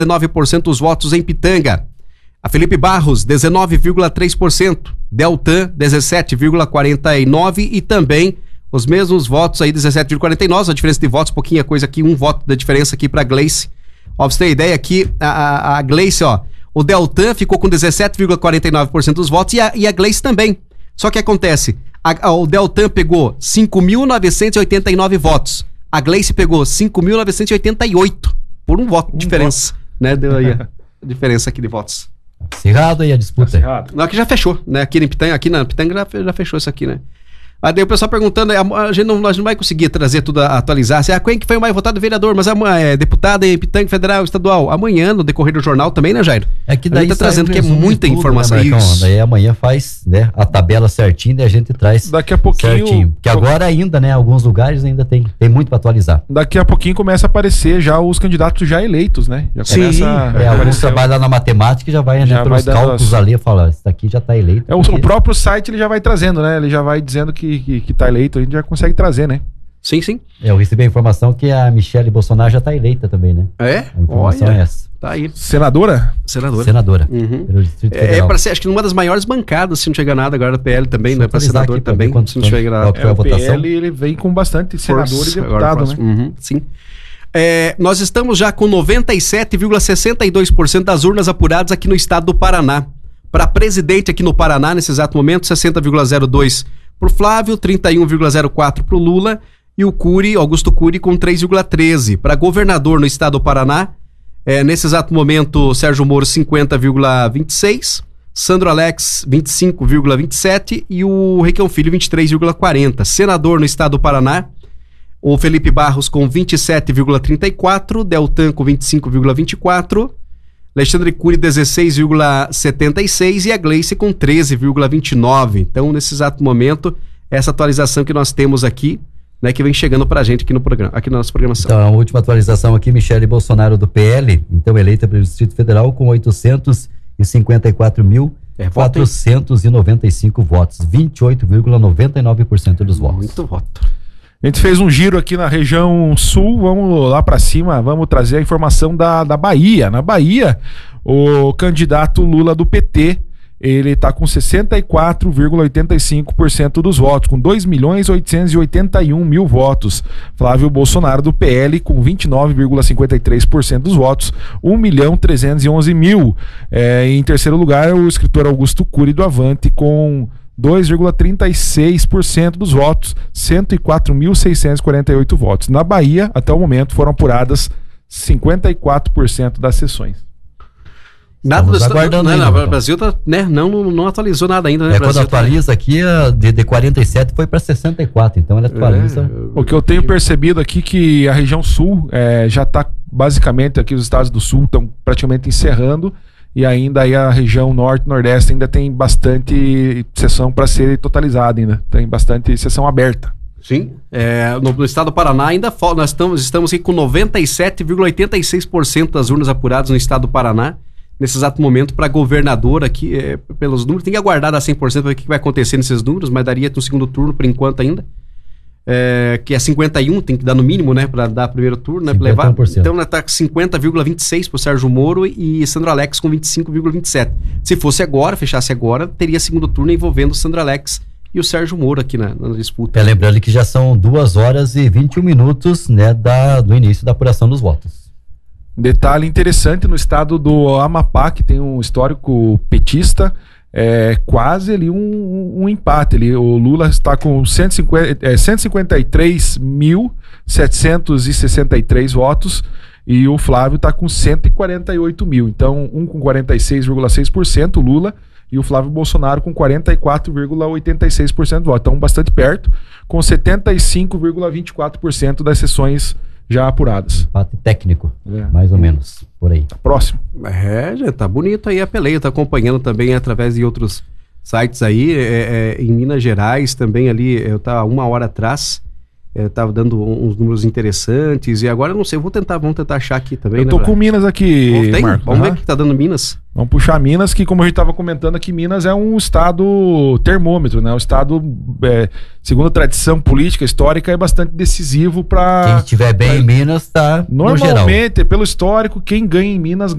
19% dos votos em Pitanga. A Felipe Barros, 19,3%. Deltan, 17,49%. E também os mesmos votos aí, 17,49%. A diferença de votos, pouquinha coisa aqui, um voto da diferença aqui para Gleice. Ó, pra você ter ideia aqui, a Gleice, ó, o Deltan ficou com 17,49% dos votos e a Gleice também. Só que acontece, o Deltan pegou 5.989 votos. A Gleice pegou 5.988 por um voto de diferença, né? Deu aí a diferença aqui de votos. Acirrado aí a disputa. Acirrado. Não, aqui já fechou, né? Aqui na Pitanga já fechou isso aqui, né? Aí daí o pessoal perguntando, nós não vai conseguir trazer tudo, atualizar. Quem que foi o mais votado vereador? Mas deputada em Pitanga, federal, estadual. Amanhã, no decorrer do jornal também, né, Jair? É que daí tá trazendo que é muita tudo, informação. Né, daí amanhã faz, né, a tabela certinha e a gente traz daqui a pouquinho certinho. Porque agora ainda, né, alguns lugares ainda tem muito para atualizar. Daqui a pouquinho começa a aparecer já os candidatos já eleitos, né? Já sim, alguns trabalham na matemática e já vai pelos cálculos ali e fala, isso daqui já tá eleito. O próprio site ele já vai trazendo, né? Ele já vai dizendo que tá eleito, a gente já consegue trazer, né? Sim, sim. Eu recebi a informação que a Michele Bolsonaro já tá eleita também, né? É? A informação é essa. Tá aí. Senadora? Senadora. Uhum. Pelo Distrito Federal. Para ser, acho que numa das maiores bancadas, se não chegar nada agora, da PL também, né? Para senador também, se não chegar nada. O PL, ele vem com bastante senador e deputado, né? Uhum, sim. Nós estamos já com 97,62% das urnas apuradas aqui no estado do Paraná. Para presidente aqui no Paraná, nesse exato momento, 60,02% pro Flávio, 31,04% pro Lula e o Augusto Cury com 3,13%. Para governador no estado do Paraná, nesse exato momento, Sérgio Moro 50,26%, Sandro Alex 25,27% e o Requião Filho 23,40%. Senador no estado do Paraná, o Felipe Barros com 27,34%, Deltan com 25,24%, Alexandre Cury 16,76% e a Gleice com 13,29%. Então, nesse exato momento, essa atualização que nós temos aqui, né, que vem chegando pra gente aqui no programa, aqui na nossa programação. Então, a última atualização aqui, Michele Bolsonaro do PL, então eleita pelo Distrito Federal com 854.495 votos, 28,99% dos votos. Muito voto. A gente fez um giro aqui na região sul, vamos lá para cima, vamos trazer a informação da Bahia. Na Bahia, o candidato Lula do PT, ele está com 64,85% dos votos, com 2.881.000 votos. Flávio Bolsonaro do PL com 29,53% dos votos, 1.311.000. Em terceiro lugar, o escritor Augusto Cury do Avante com 2,36% dos votos, 104.648 votos. Na Bahia, até o momento, foram apuradas 54% das sessões. Nada aguardando ainda. O Brasil tá, né, não atualizou nada ainda, né? Quando atualiza aqui, de 47 foi para 64, então ele atualiza. O que eu tenho percebido aqui que a região sul já está basicamente aqui os estados do sul estão praticamente encerrando. E ainda aí a região norte e nordeste ainda tem bastante sessão para ser totalizada ainda. Tem bastante sessão aberta. Sim. No estado do Paraná ainda nós estamos aqui com 97,86% das urnas apuradas no estado do Paraná. Nesse exato momento, para governador aqui, pelos números, tem que aguardar dar 100% para ver o que vai acontecer nesses números, mas daria no segundo turno por enquanto ainda. Que é 51, tem que dar no mínimo, né, para dar primeiro turno, né, levar. Então, tá com 50,26 pro Sérgio Moro e Sandro Alex com 25,27. Se fosse agora, fechasse agora, teria segundo turno envolvendo o Sandro Alex e o Sérgio Moro aqui na disputa. Lembrando que já são 2 horas e 21 minutos, né, do início da apuração dos votos. Detalhe interessante, no estado do Amapá, que tem um histórico petista, quase ali um empate ali. O Lula está com 153.763 votos e o Flávio está com 148.000. Então, um com 46,6%, o Lula, e o Flávio Bolsonaro com 44,86% do voto. Então, bastante perto, com 75,24% das sessões já apuradas. Empate técnico, mais ou menos, por aí. Tá próximo. Já tá bonito aí a peleia, tá acompanhando também através de outros sites aí, em Minas Gerais também ali, eu tava 1 hora atrás, tava dando uns números interessantes, e agora eu não sei, vamos tentar achar aqui também. Eu tô com Minas aqui, Marcos. Vamos ver o que tá dando Minas. Vamos puxar Minas, que como a gente estava comentando aqui, Minas é um estado termômetro, né? Um estado, segundo a tradição política, histórica, é bastante decisivo para... Quem estiver bem em Minas está no geral. Normalmente, pelo histórico, quem ganha em Minas